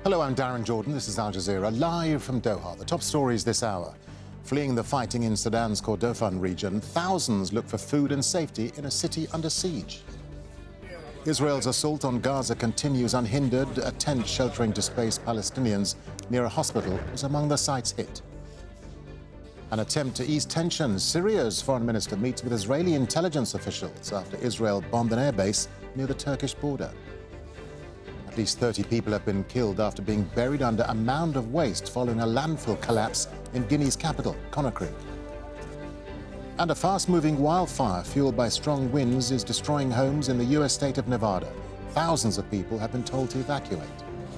Hello, I'm Darren Jordan. This is Al Jazeera, live from Doha. The top stories this hour. Fleeing the fighting in Sudan's Kordofan region, thousands look for food and safety in a city under siege. Israel's assault on Gaza continues unhindered. A tent sheltering displaced Palestinians near a hospital was among the sites hit. An attempt to ease tensions. Syria's foreign minister meets with Israeli intelligence officials after Israel bombed an airbase near the Turkish border. At least 30 people have been killed after being buried under a mound of waste following a landfill collapse in Guinea's capital, Conakry. And a fast-moving wildfire fueled by strong winds is destroying homes in the U.S. state of Nevada. Thousands of people have been told to evacuate.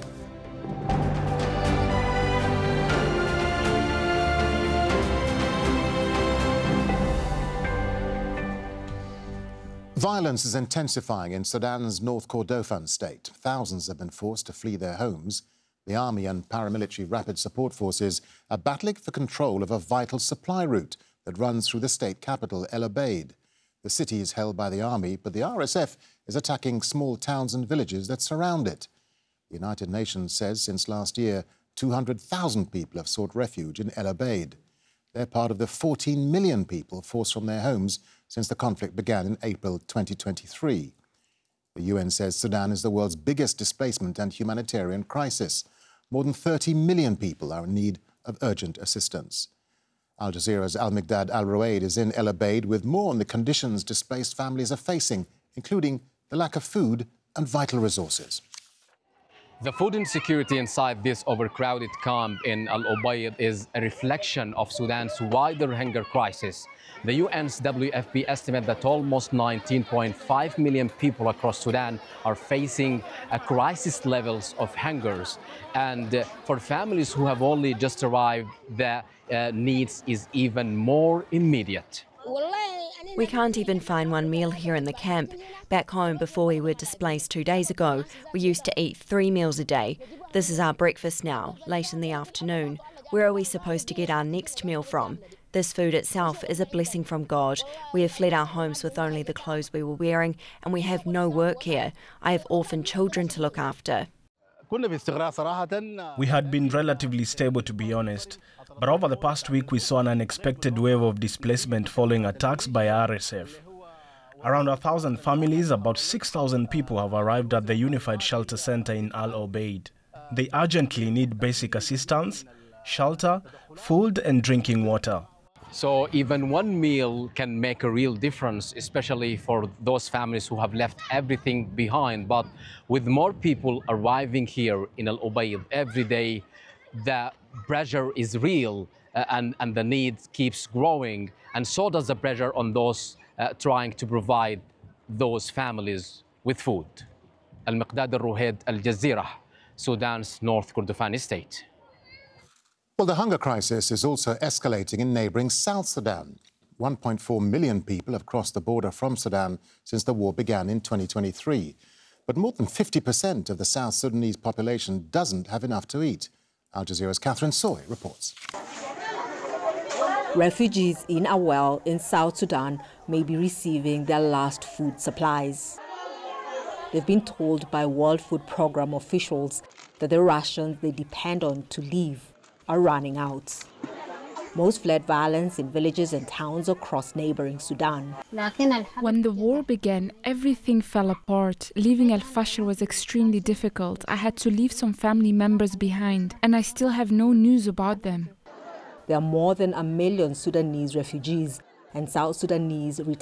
Violence is intensifying in Sudan's North Kordofan state. Thousands have been forced to flee their homes. The army and paramilitary rapid support forces are battling for control of a vital supply route that runs through the state capital, El Obeid. The city is held by the army, but the RSF is attacking small towns and villages that surround it. The United Nations says since last year, 200,000 people have sought refuge in El Obeid. They're part of the 14 million people forced from their homes since the conflict began in April 2023. The UN says Sudan is the world's biggest displacement and humanitarian crisis. More than 30 million people are in need of urgent assistance. Al Jazeera's Al-Miqdad Al-Ruwaid is in El Obeid with more on the conditions displaced families are facing, including the lack of food and vital resources. The food insecurity inside this overcrowded camp in Al Obeid is a reflection of Sudan's wider hunger crisis. The UN's WFP estimate that almost 19.5 million people across Sudan are facing a crisis levels of hungers. And for families who have only just arrived, the needs is even more immediate. We can't even find one meal here in the camp. Back home, before we were displaced 2 days ago, we used to eat 3 meals a day. This is our breakfast now, late in the afternoon. Where are we supposed to get our next meal from? This food itself is a blessing from God. We have fled our homes with only the clothes we were wearing, and we have no work here. I have orphan children to look after. We had been relatively stable, to be honest. But over the past week, we saw an unexpected wave of displacement following attacks by RSF. Around 1,000 families, about 6,000 people have arrived at the Unified Shelter Center in Al Obeid. They urgently need basic assistance, shelter, food and drinking water. So even one meal can make a real difference, especially for those families who have left everything behind. But with more people arriving here in Al Obeid every day, the pressure is real and the need keeps growing. And so does the pressure on those trying to provide those families with food. Al-Miqdad Al-Ruwaid, Al Jazeera, Sudan's North Kordofan state. Well, the hunger crisis is also escalating in neighbouring South Sudan. 1.4 million people have crossed the border from Sudan since the war began in 2023. But more than 50% of the South Sudanese population doesn't have enough to eat. Al Jazeera's Catherine Soy reports. Refugees in a well in South Sudan may be receiving their last food supplies. They've been told by World Food Programme officials that the rations they depend on to live are running out. Most fled violence in villages and towns across neighboring Sudan. When the war began, everything fell apart. Leaving Al Fasher was extremely difficult. I had to leave some family members behind, and I still have no news about them. There are more than 1 million Sudanese refugees and South Sudanese